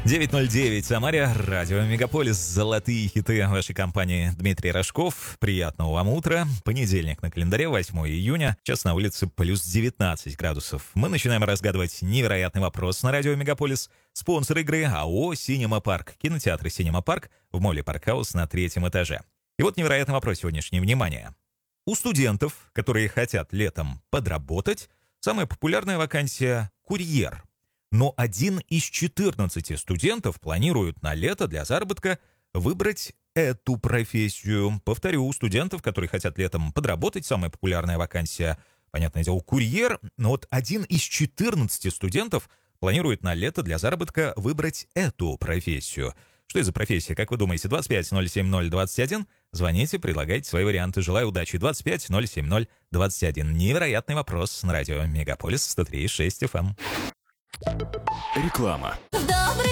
9:09 Самаре, радио Мегаполис, золотые хиты вашей компании. Дмитрий Рожков, приятного вам утра. Понедельник на календаре, 8 июня. Сейчас на улице плюс 19 градусов. Мы начинаем разгадывать невероятный вопрос на радио Мегаполис. Спонсор игры АО «Синема Парк». Кинотеатр «Синема Парк» в моле Паркхаус на 3-м этаже. И вот невероятный вопрос сегодняшнего внимания. У студентов, которые хотят летом подработать, самая популярная вакансия — курьер. Но 1 из 14 студентов планирует на лето для заработка выбрать эту профессию. Повторю, у студентов, которые хотят летом подработать, самая популярная вакансия, понятное дело, курьер. Но вот 1 из 14 студентов планирует на лето для заработка выбрать эту профессию. Что это за профессия, как вы думаете? 25-070-21. Звоните, предлагайте свои варианты. Желаю удачи. 25-070-21. Невероятный вопрос на радио Мегаполис 103.6 FM. Реклама. Добрый